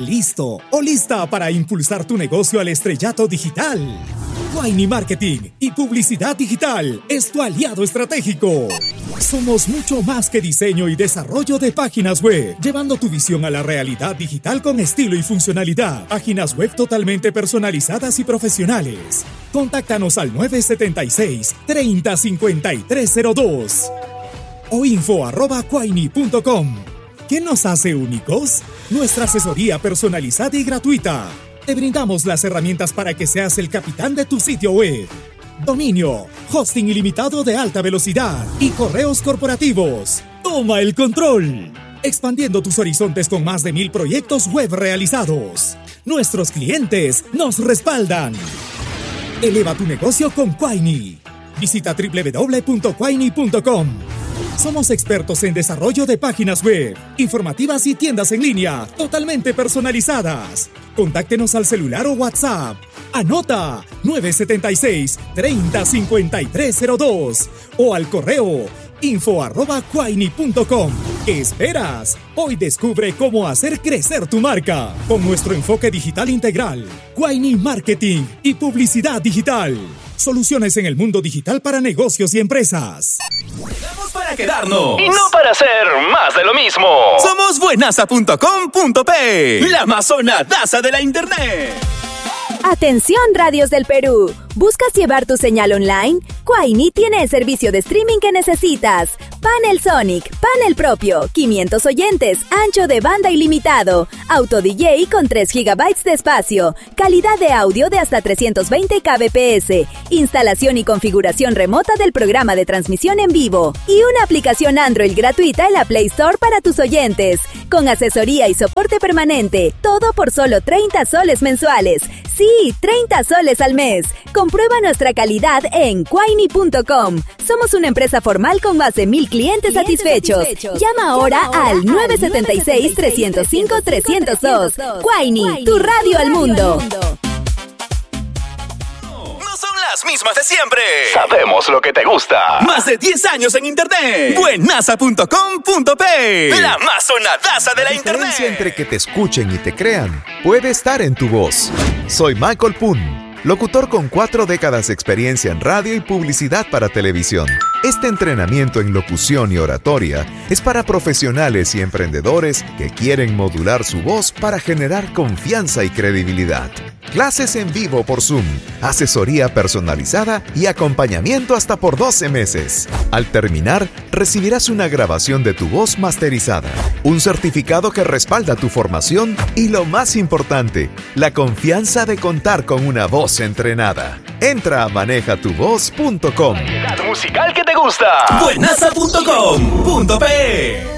listo o lista para impulsar tu negocio al estrellato digital? Quaini Marketing y Publicidad Digital es tu aliado estratégico. Somos mucho más que diseño y desarrollo de páginas web, llevando tu visión a la realidad digital con estilo y funcionalidad. Páginas web totalmente personalizadas y profesionales. Contáctanos al 976-305302 o info@quaini.com. ¿Qué nos hace únicos? Nuestra asesoría personalizada y gratuita. Te brindamos las herramientas para que seas el capitán de tu sitio web. Dominio, hosting ilimitado de alta velocidad y correos corporativos. Toma el control. Expandiendo tus horizontes con más de 1000 proyectos web realizados. Nuestros clientes nos respaldan. Eleva tu negocio con Quaini. Visita www.quaini.com. Somos expertos en desarrollo de páginas web, informativas y tiendas en línea, totalmente personalizadas. Contáctenos al celular o WhatsApp. Anota 976-305302 o al correo info@quaini.com. ¿Qué esperas? Hoy descubre cómo hacer crecer tu marca con nuestro enfoque digital integral. Quaini Marketing y Publicidad Digital. Soluciones en el mundo digital para negocios y empresas. Estamos para quedarnos y no para hacer más de lo mismo. Somos buenaza.com.p, la mazonadaza de la internet. Atención, radios del Perú. ¿Buscas llevar tu señal online? Quaini tiene el servicio de streaming que necesitas. Panel Sonic, panel propio, 500 oyentes, ancho de banda ilimitado, auto DJ con 3 GB de espacio, calidad de audio de hasta 320 kbps, instalación y configuración remota del programa de transmisión en vivo y una aplicación Android gratuita en la Play Store para tus oyentes, con asesoría y soporte permanente, todo por solo 30 soles mensuales. Sí, 30 soles al mes. Comprueba nuestra calidad en quaini.com. Somos una empresa formal con más de 1000 clientes satisfechos. Llama ahora al 976-305-302. Quaini, tu radio al mundo. Las mismas de siempre. Sabemos lo que te gusta. Más de 10 años en internet. Buenaza.com.p, la mazonadaza de la internet. La diferencia entre que te escuchen y te crean puede estar en tu voz. Soy Michael Poon, locutor con 4 décadas de experiencia en radio y publicidad para televisión. Este entrenamiento en locución y oratoria es para profesionales y emprendedores que quieren modular su voz para generar confianza y credibilidad. Clases en vivo por Zoom, asesoría personalizada y acompañamiento hasta por 12 meses. Al terminar, recibirás una grabación de tu voz masterizada, un certificado que respalda tu formación y, lo más importante, la confianza de contar con una voz entrenada. Entra a manejatuvoz.com. La musical que te gusta. Buenaza.com.p.